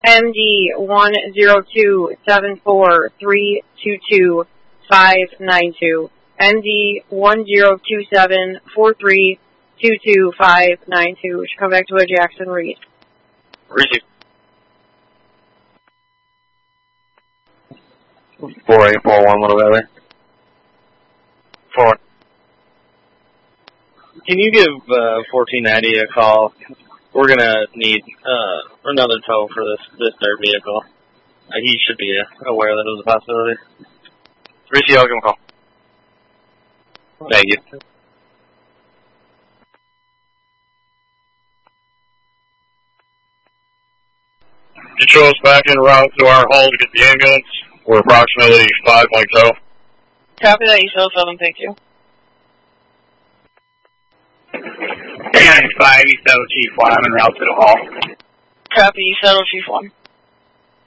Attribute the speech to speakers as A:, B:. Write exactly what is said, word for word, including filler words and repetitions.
A: M D one zero two seven four three two two five nine two. M D one zero two seven four three two two five nine two. Should come back to a Jackson Reed.
B: Receive. four eight four one, Little Valley. four. Can you give uh, fourteen ninety a call? We're going to need uh, another tow for this this dirt vehicle. Uh, he should be aware that it was a possibility. Receive, I'll give him a call. Thank you.
C: Detroit's back en route to our hall to get the ambulance. We're approximately five point oh.
A: Copy that, East Hill seven, thank you.
C: five, East Hill Chief one, I'm en route to the hall.
A: Copy, East Hill Chief one.